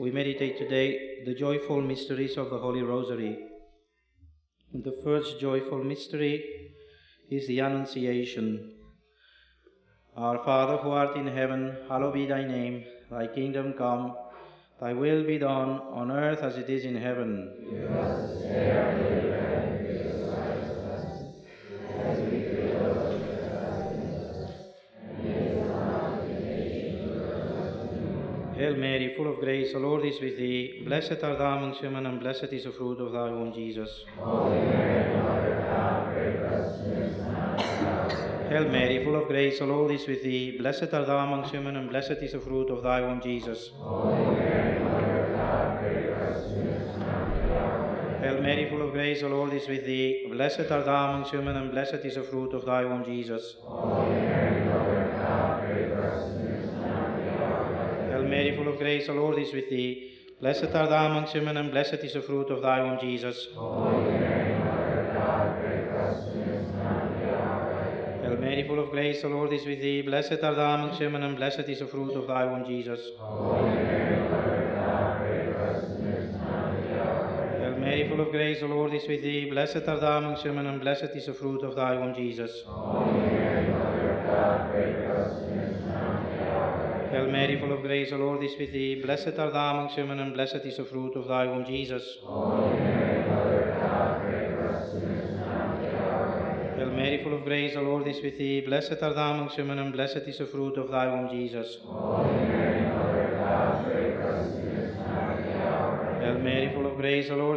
we meditate today the joyful mysteries of the Holy Rosary. The first joyful mystery is the Annunciation. Our Father who art in heaven, hallowed be thy name. Thy kingdom come, thy will be done on earth as it is in heaven. Give us this day our daily bread, and forgive us our trespasses, as we forgive those who trespass against us. And lead us not into temptation, but deliver us from evil. Hail Mary, full of grace, the Lord is with thee. Blessed art thou amongst women, and blessed is the fruit of thy womb, Jesus. Holy Mary, Mother of God, pray for us sinners now and at the hour of our death. Hail Mary, full of grace, the Lord is with thee. Blessed art thou amongst women, and blessed is the fruit of thy womb, Jesus. Holy Mary, Mother of God, pray for us sinners now and at the hour of our death. Hail Mary, full of grace, the Lord is with thee. Blessed art thou amongst women, and blessed is the fruit of thy womb, Jesus. Holy Mary, Mother of God, pray for us sinners now and at the hour of our death. Hail Mary, full of grace, the Lord is with thee. Blessed art thou amongst women, and blessed is the fruit of thy womb, Jesus. Holy Mary, Mother of God, pray for us sinners now and at the hour of our death. Hail Mary, full of grace, the Lord is with thee. Blessed art thou amongst women, and blessed is the fruit of thy womb, Jesus. Holy Mary, Mother of God, pray for us sinners now and at the hour of our death. Hail Mary, full of grace, the Lord is with thee. Blessed art thou amongst women, and blessed is the fruit of thy womb, Jesus. Holy Mary, Mother of God, pray for us sinners now and at the hour of our death. Hail Mary, full of grace, the Lord is with thee. Blessed art thou amongst women, and blessed is the fruit of thy womb, Jesus. Holy Mary, Mother of God, pray for us sinners now and at the hour of our death. Hail Mary, full of grace, the Lord is with thee. Blessed art thou amongst women, and blessed is the fruit of thy womb, Jesus. Holy Mary, Mother of God, pray for us sinners now and at the hour of our death. Hail Mary, full of grace, the Lord